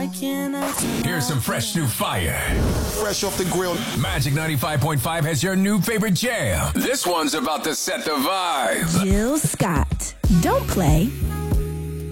Here's some fresh new fire. Fresh off the grill. Magic 95.5 has your new favorite jam. This one's about to set the vibe.